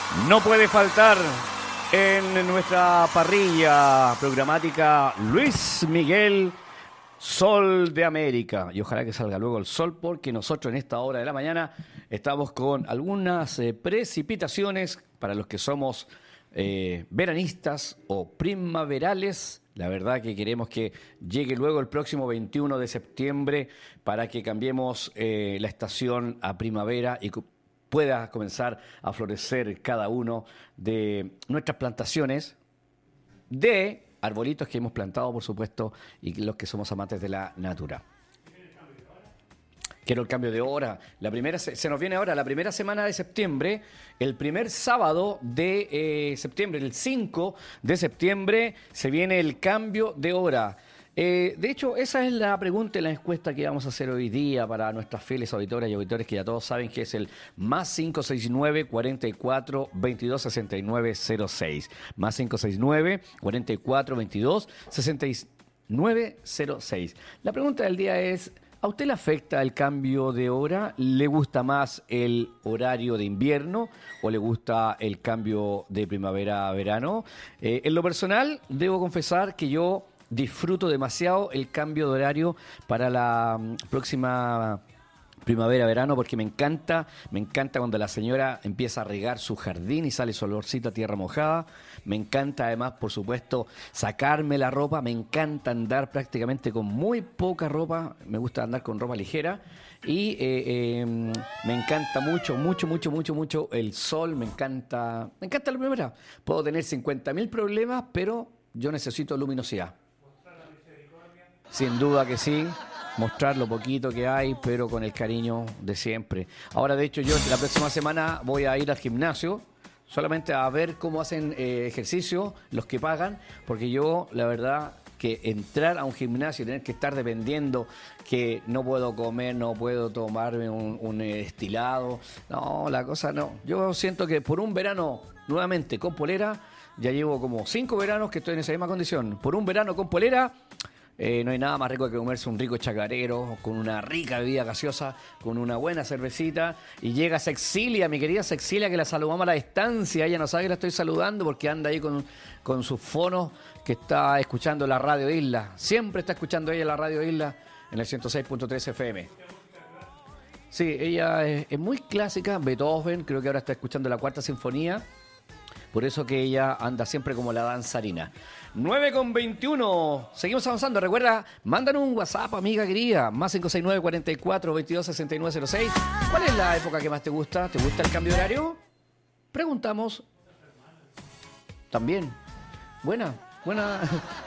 No puede faltar en nuestra parrilla programática Luis Miguel, Sol de América. Y ojalá que salga luego el sol, porque nosotros en esta hora de la mañana estamos con algunas precipitaciones para los que somos veranistas o primaverales. La verdad que queremos que llegue luego el próximo 21 de septiembre para que cambiemos la estación a primavera y pueda comenzar a florecer cada uno de nuestras plantaciones de arbolitos que hemos plantado, por supuesto, y los que somos amantes de la natura. Quiero el cambio de hora. La primera se nos viene ahora la primera semana de septiembre, el primer sábado de septiembre, el 5 de septiembre, se viene el cambio de hora. De hecho, esa es la pregunta en la encuesta que vamos a hacer hoy día para nuestras fieles auditoras y auditores que ya todos saben que es el más 569 44 22 69 06. Más 569 44 22 69 06. La pregunta del día es: ¿a usted le afecta el cambio de hora? ¿Le gusta más el horario de invierno o le gusta el cambio de primavera a verano? En lo personal, debo confesar que yo disfruto demasiado el cambio de horario para la próxima primavera-verano, porque me encanta cuando la señora empieza a regar su jardín y sale su olorcito a tierra mojada. Me encanta además, por supuesto, sacarme la ropa. Me encanta andar prácticamente con muy poca ropa. Me gusta andar con ropa ligera. Y me encanta mucho el sol. Me encanta la primavera. Puedo tener 50.000 problemas, pero yo necesito luminosidad. Sin duda que sí. Mostrar lo poquito que hay, pero con el cariño de siempre. Ahora, de hecho, yo la próxima semana voy a ir al gimnasio solamente a ver cómo hacen ejercicio los que pagan, porque yo, la verdad, que entrar a un gimnasio y tener que estar dependiendo que no puedo comer, no puedo tomarme un destilado, no, la cosa no. Yo siento que por un verano, nuevamente, con polera, ya llevo como 5 veranos que estoy en esa misma condición. Por un verano con polera, no hay nada más rico que comerse un rico chacarero con una rica bebida gaseosa, con una buena cervecita. Y llega Sexilia, mi querida Sexilia, que la saludamos a la distancia. Ella no sabe que la estoy saludando porque anda ahí con sus fonos, que está escuchando la Radio Isla. Siempre está escuchando ella la Radio Isla en el 106.3 FM. Sí, ella es muy clásica. Beethoven, creo que ahora está escuchando la Cuarta Sinfonía. Por eso que ella anda siempre como la danzarina. 9:21. Seguimos avanzando. Recuerda, mándanos un WhatsApp, amiga querida. Más 569 44 22 69 06. ¿Cuál es la época que más te gusta? ¿Te gusta el cambio de horario? Preguntamos. También. Buena